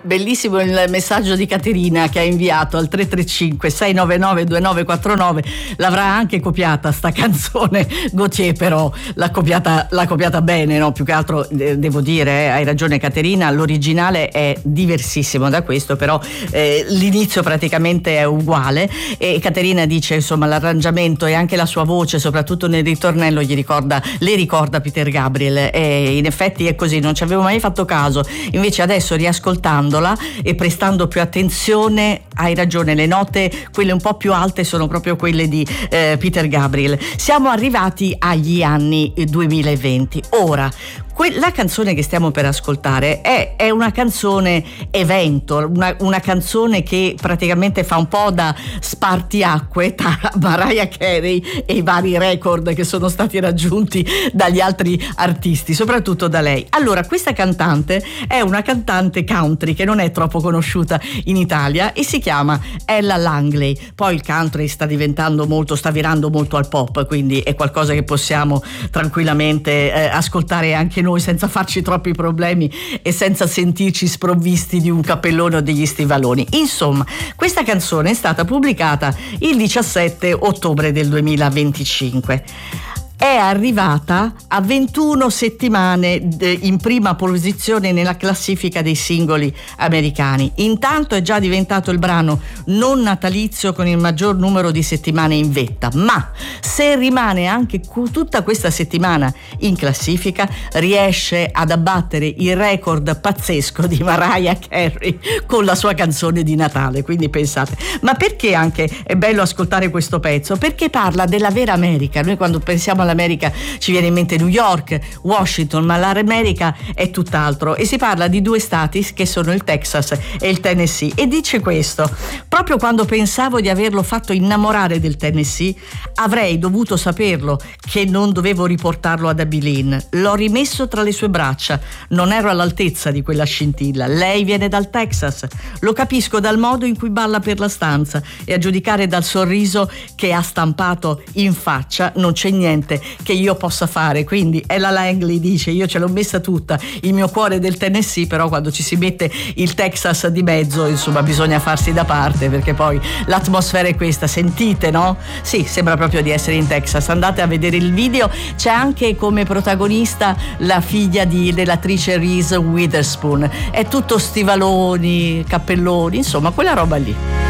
Bellissimo il messaggio di Caterina che ha inviato al 335 699 2949. L'avrà anche copiata sta canzone Gautier, però l'ha copiata bene, no? Più che altro devo dire, hai ragione Caterina, l'originale è diversissimo da questo, però l'inizio praticamente è uguale, e Caterina dice insomma l'arrangiamento e anche la sua voce, soprattutto nel ritornello, le ricorda Peter Gabriel, e in effetti è così, non ci avevo mai fatto caso, invece adesso riascoltandola e prestando più attenzione, hai ragione, le note quelle un po' più alte sono proprio quelle di Peter Gabriel. Siamo arrivati agli anni 2020. Ora, la canzone che stiamo per ascoltare è una canzone evento, una canzone che praticamente fa un po' da spartiacque tra Mariah Carey e i vari record che sono stati raggiunti dagli altri artisti, soprattutto da lei. Allora, questa cantante è una cantante country che non è troppo conosciuta in Italia e si chiama Ella Langley. Poi il country sta virando molto al pop, quindi è qualcosa che possiamo tranquillamente ascoltare anche noi senza farci troppi problemi e senza sentirci sprovvisti di un cappellone o degli stivaloni. Insomma, questa canzone è stata pubblicata il 17 ottobre del 2025. È arrivata a 21 settimane in prima posizione nella classifica dei singoli americani. Intanto è già diventato il brano non natalizio con il maggior numero di settimane in vetta, ma se rimane anche tutta questa settimana in classifica riesce ad abbattere il record pazzesco di Mariah Carey con la sua canzone di Natale. Quindi pensate, ma perché anche è bello ascoltare questo pezzo? Perché parla della vera America. Noi quando pensiamo all'America ci viene in mente New York, Washington, ma l'America è tutt'altro, e si parla di due stati che sono il Texas e il Tennessee, e dice questo: proprio quando pensavo di averlo fatto innamorare del Tennessee avrei dovuto saperlo che non dovevo riportarlo ad Abilene, l'ho rimesso tra le sue braccia, non ero all'altezza di quella scintilla, lei viene dal Texas, lo capisco dal modo in cui balla per la stanza e a giudicare dal sorriso che ha stampato in faccia non c'è niente che io possa fare. Quindi Ella Langley dice: io ce l'ho messa tutta, il mio cuore del Tennessee, però quando ci si mette il Texas di mezzo, insomma, bisogna farsi da parte, perché poi l'atmosfera è questa, sentite, no? Sì, sembra proprio di essere in Texas, andate a vedere il video, c'è anche come protagonista la figlia dell'attrice Reese Witherspoon, è tutto stivaloni, cappelloni, insomma quella roba lì.